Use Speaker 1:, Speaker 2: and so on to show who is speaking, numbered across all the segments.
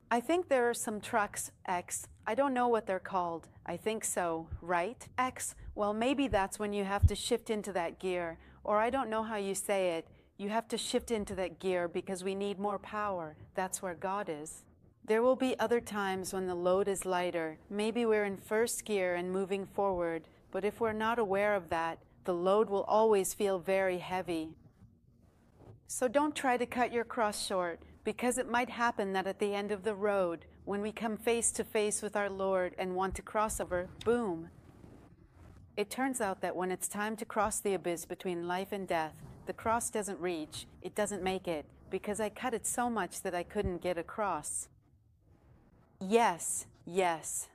Speaker 1: I think there are some trucks, X. I don't know what they're called. I think so, right? X, well, maybe that's when you have to shift into that gear. Or I don't know how you say it. You have to shift into that gear because we need more power. That's where God is. There will be other times when the load is lighter. Maybe we're in first gear and moving forward. But if we're not aware of that, the load will always feel very heavy. So don't try to cut your cross short, because it might happen that at the end of the road, when we come face to face with our Lord and want to cross over, boom. It turns out that when it's time to cross the abyss between life and death, the cross doesn't reach, it doesn't make it, because I cut it so much that I couldn't get across. Yes, yes.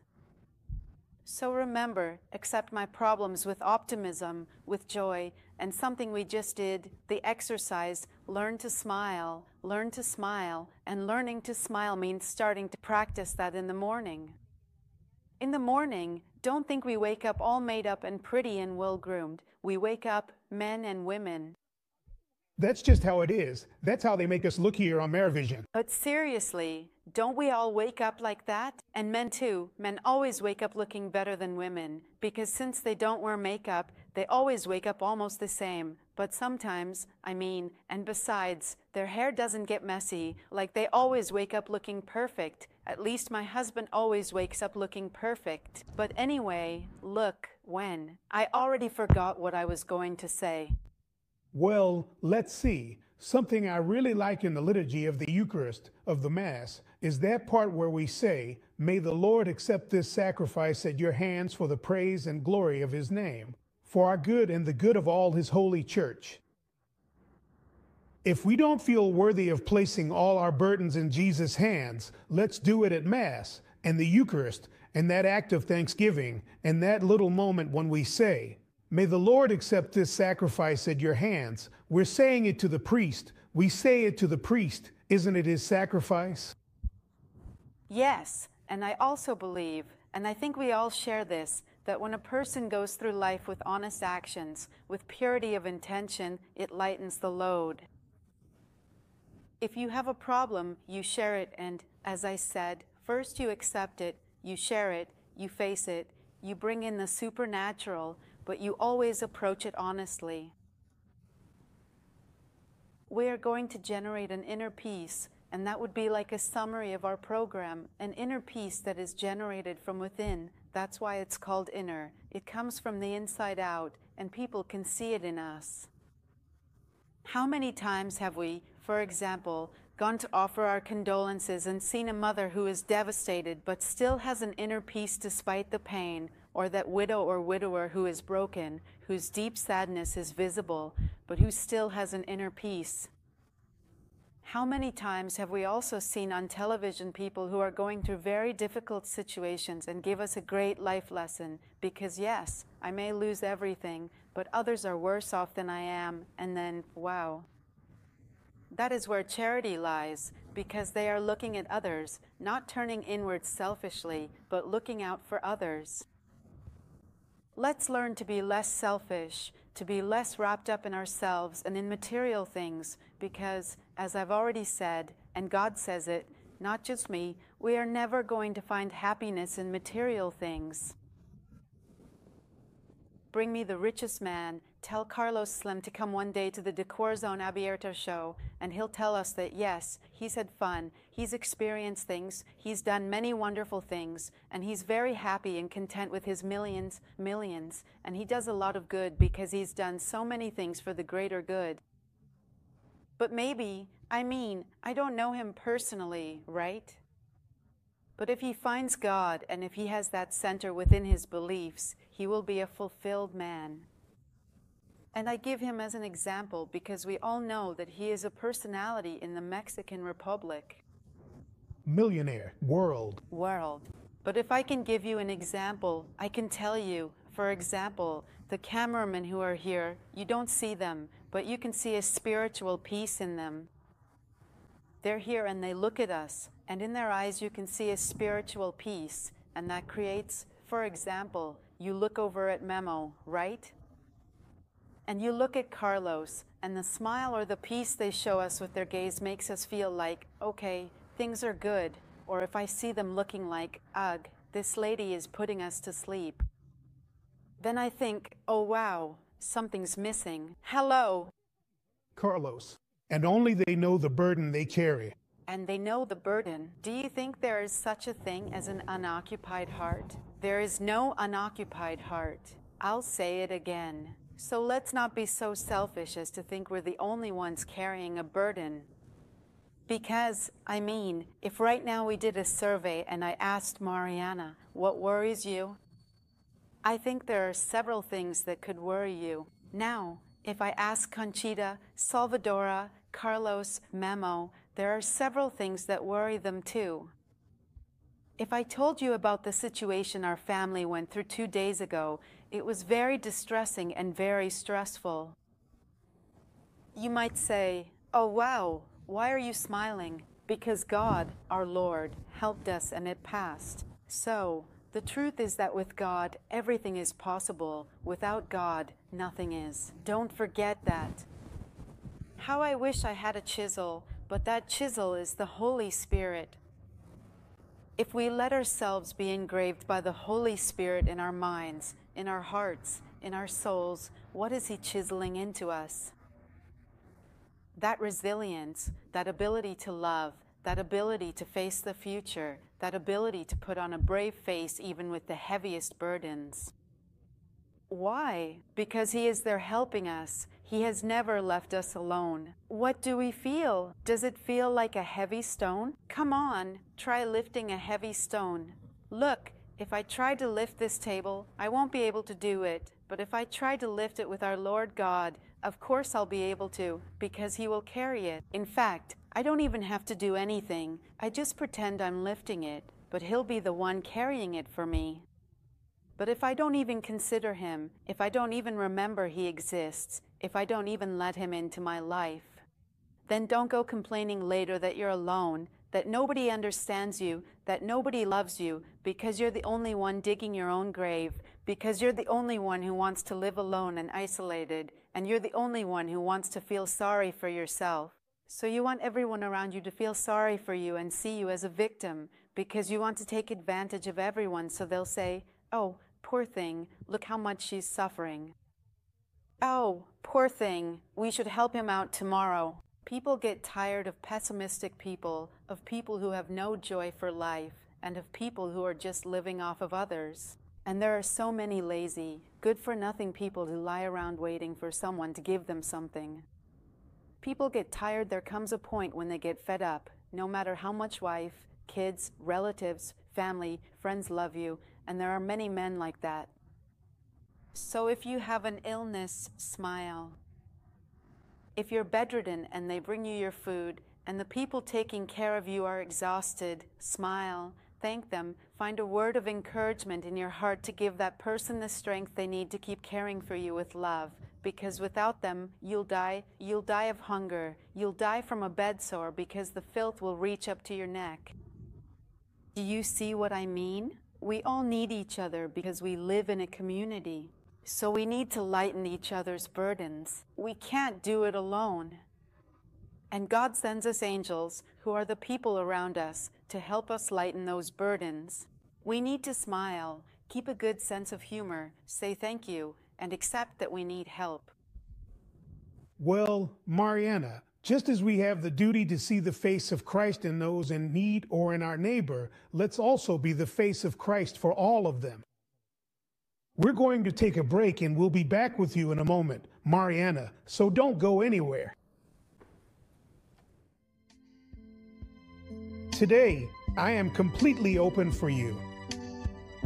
Speaker 1: So remember, accept my problems with optimism, with joy, and something we just did, the exercise, learn to smile, and learning to smile means starting to practice that in the morning. In the morning, don't think we wake up all made up and pretty and well-groomed. We wake up men and women.
Speaker 2: That's just how it is. That's how they make us look here on Marivision.
Speaker 1: But seriously, don't we all wake up like that? And men too. Men always wake up looking better than women, because since they don't wear makeup, they always wake up almost the same. But sometimes, and besides, their hair doesn't get messy, like they always wake up looking perfect. At least my husband always wakes up looking perfect. But anyway, look, when? I already forgot what I was going to say.
Speaker 2: Well, let's see. Something I really like in the liturgy of the Eucharist, of the Mass, is that part where we say, "May the Lord accept this sacrifice at your hands for the praise and glory of his name, for our good and the good of all his holy church." If we don't feel worthy of placing all our burdens in Jesus' hands, let's do it at Mass and the Eucharist and that act of thanksgiving and that little moment when we say, "May the Lord accept this sacrifice at your hands." We're saying it to the priest. We say it to the priest. Isn't it his sacrifice?
Speaker 1: Yes, and I also believe, and I think we all share this, that when a person goes through life with honest actions, with purity of intention, it lightens the load. If you have a problem, you share it, and as I said, first you accept it, you share it, you face it, you bring in the supernatural, but you always approach it honestly. We are going to generate an inner peace, and that would be like a summary of our program, an inner peace that is generated from within. That's why it's called inner. It comes from the inside out, and people can see it in us. How many times have we, for example, gone to offer our condolences and seen a mother who is devastated but still has an inner peace despite the pain, or that widow or widower who is broken, whose deep sadness is visible, but who still has an inner peace? How many times have we also seen on television people who are going through very difficult situations and give us a great life lesson? Because yes, I may lose everything, but others are worse off than I am, and then, wow. That is where charity lies, because they are looking at others, not turning inward selfishly, but looking out for others. Let's learn to be less selfish, to be less wrapped up in ourselves and in material things, because, as I've already said, and God says it, not just me, we are never going to find happiness in material things. Bring me the richest man. Tell Carlos Slim to come one day to the De Corazon Abierto show, and he'll tell us that yes, he's had fun, he's experienced things, he's done many wonderful things, and he's very happy and content with his millions, and he does a lot of good because he's done so many things for the greater good. But maybe, I don't know him personally, right? But if he finds God, and if he has that center within his beliefs, he will be a fulfilled man. And I give him as an example because we all know that he is a personality in the Mexican Republic.
Speaker 2: Millionaire, world.
Speaker 1: But if I can give you an example, I can tell you, for example, the cameramen who are here, you don't see them, but you can see a spiritual peace in them. They're here and they look at us, and in their eyes you can see a spiritual peace, and that creates, for example, you look over at Memo, right? And you look at Carlos, and the smile or the peace they show us with their gaze makes us feel like, okay, things are good. or if I see them looking like, ugh, this lady is putting us to sleep, then I think, oh wow, something's missing. Hello.
Speaker 2: Carlos. And only they know the burden they carry.
Speaker 1: And they know the burden. Do you think there is such a thing as an unoccupied heart? There is no unoccupied heart. I'll say it again. So let's not be so selfish as to think we're the only ones carrying a burden. Because, I mean, if right now we did a survey and I asked Mariana, what worries you? I think there are several things that could worry you. Now, if I ask Conchita, Salvadora, Carlos, Memo, there are several things that worry them too. If I told you about the situation our family went through 2 days ago, it was very distressing and very stressful. You might say, oh wow, why are you smiling? Because God, our Lord, helped us and it passed. So, the truth is that with God, everything is possible. Without God, nothing is. Don't forget that. How I wish I had a chisel, but that chisel is the Holy Spirit. If we let ourselves be engraved by the Holy Spirit in our minds, in our hearts, in our souls, what is He chiseling into us? That resilience, that ability to love, that ability to face the future, that ability to put on a brave face even with the heaviest burdens. Why? Because He is there helping us. He has never left us alone. What do we feel? Does it feel like a heavy stone? Come on, try lifting a heavy stone. Look, if I try to lift this table, I won't be able to do it. But if I try to lift it with our Lord God, of course I'll be able to, because He will carry it. In fact, I don't even have to do anything. I just pretend I'm lifting it, but He'll be the one carrying it for me. But if I don't even consider Him, if I don't even remember He exists, if I don't even let Him into my life, then don't go complaining later that you're alone, that nobody understands you, that nobody loves you, because you're the only one digging your own grave, because you're the only one who wants to live alone and isolated, and you're the only one who wants to feel sorry for yourself. So you want everyone around you to feel sorry for you and see you as a victim, because you want to take advantage of everyone, so they'll say, oh, poor thing, look how much she's suffering. Oh, poor thing, we should help him out tomorrow. People get tired of pessimistic people, of people who have no joy for life, and of people who are just living off of others. And there are so many lazy, good-for-nothing people who lie around waiting for someone to give them something. People get tired. There comes a point when they get fed up, no matter how much wife, kids, relatives, family, friends love you, and there are many men like that. So if you have an illness, smile. If you're bedridden and they bring you your food, and the people taking care of you are exhausted, smile, thank them, find a word of encouragement in your heart to give that person the strength they need to keep caring for you with love, because without them, you'll die of hunger, you'll die from a bed sore because the filth will reach up to your neck. Do you see what I mean? We all need each other because we live in a community. So we need to lighten each other's burdens. We can't do it alone. And God sends us angels, who are the people around us, to help us lighten those burdens. We need to smile, keep a good sense of humor, say thank you, and accept that we need help.
Speaker 2: Well, Mariana, just as we have the duty to see the face of Christ in those in need or in our neighbor, let's also be the face of Christ for all of them. We're going to take a break and we'll be back with you in a moment, Mariana, so don't go anywhere. Today, I am completely open for you.